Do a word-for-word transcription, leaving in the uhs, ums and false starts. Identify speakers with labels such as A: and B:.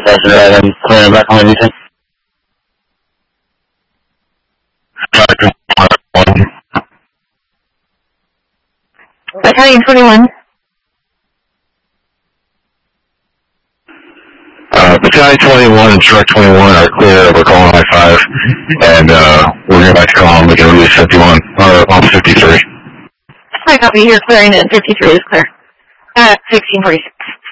A: Passenger item, clearing back on anything.
B: Battalion twenty-one.
C: Uh, Battalion twenty-one and Truck twenty-one are clear. We're calling I five, and uh, we're going back to call them. We can release fifty-one, or on fifty-three.
B: I copy here, clearing in fifty-three is clear. At sixteen forty-six.